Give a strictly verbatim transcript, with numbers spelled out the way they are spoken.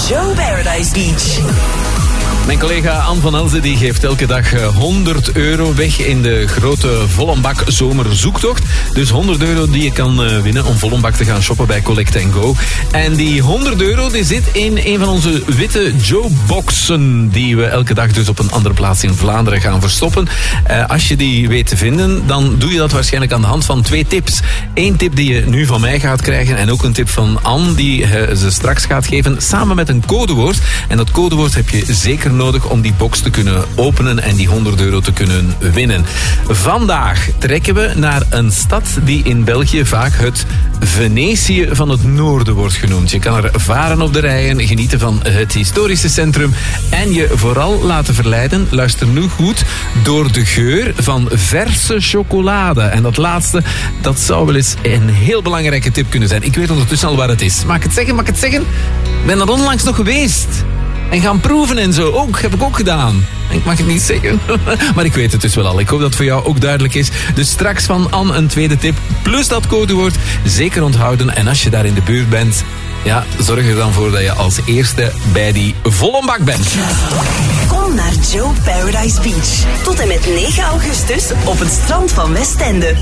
Joe Paradise Beach. Mijn collega Anne van Elzen die geeft elke dag honderd euro weg in de grote Vollembak zomerzoektocht. Dus honderd euro die je kan winnen om Vollembak te gaan shoppen bij Collect and Go. En die honderd euro die zit in een van onze witte Joe-boxen die we elke dag dus op een andere plaats in Vlaanderen gaan verstoppen. Uh, als je die weet te vinden, dan doe je dat waarschijnlijk aan de hand van twee tips. Eén tip die je nu van mij gaat krijgen en ook een tip van Anne die uh, ze straks gaat geven samen met een codewoord. En dat codewoord heb je zeker nodig om die box te kunnen openen en die honderd euro te kunnen winnen. Vandaag trekken we naar een stad die in België vaak het Venetië van het Noorden wordt genoemd. Je kan er varen op de rijen, genieten van het historische centrum en je vooral laten verleiden, luister nu goed, door de geur van verse chocolade. En dat laatste, dat zou wel eens een heel belangrijke tip kunnen zijn. Ik weet ondertussen al waar het is. Mag ik het zeggen? Mag ik het zeggen? Ik ben er onlangs nog geweest. En gaan proeven en zo. Ook, heb ik ook gedaan. Ik mag het niet zeggen. Maar ik weet het dus wel al. Ik hoop dat het voor jou ook duidelijk is. Dus straks van Anne een tweede tip. Plus dat codewoord. Zeker onthouden. En als je daar in de buurt bent, ja, zorg er dan voor dat je als eerste bij die Vollembak bent. Kom naar Joe Paradise Beach. Tot en met negen augustus op het strand van Westende.